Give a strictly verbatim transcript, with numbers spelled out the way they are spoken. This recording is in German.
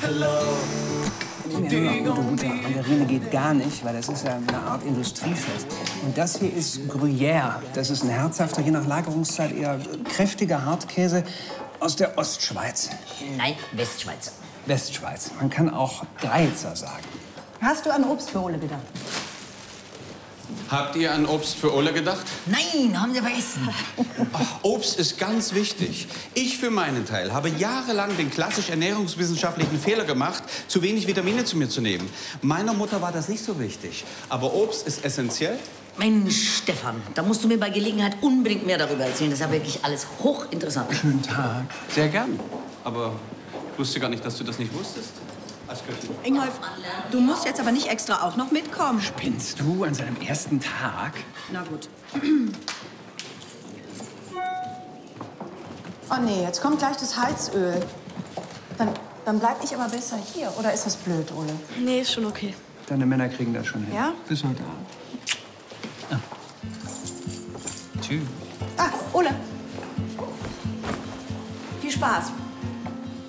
Nee, gute, gute Margarine geht gar nicht, weil das ist ja eine Art Industriefett. Und das hier ist Gruyère. Das ist ein herzhafter, je nach Lagerungszeit eher kräftiger Hartkäse aus der Ostschweiz. Nein, Westschweiz. Westschweiz. Man kann auch Greizer sagen. Hast du an Obst für Ole gedacht? Habt ihr an Obst für Ole gedacht? Nein, haben Sie vergessen. Ach, Obst ist ganz wichtig. Ich für meinen Teil habe jahrelang den klassisch ernährungswissenschaftlichen Fehler gemacht, zu wenig Vitamine zu mir zu nehmen. Meiner Mutter war das nicht so wichtig. Aber Obst ist essentiell. Mensch, Stefan, da musst du mir bei Gelegenheit unbedingt mehr darüber erzählen. Das ist ja wirklich alles hochinteressant. Schönen Tag. Sehr gern. Aber ich wusste gar nicht, dass du das nicht wusstest. Als Köchin. Ingolf, du musst jetzt aber nicht extra auch noch mitkommen. Spinnst du an seinem ersten Tag? Na gut. Oh nee, jetzt kommt gleich das Heizöl. Dann, dann bleib ich aber besser hier. Oder ist das blöd, Ole? Nee, ist schon okay. Deine Männer kriegen das schon hin. Ja? Bis heute Abend. Ah. Tschüss. Ah, Ole. Viel Spaß.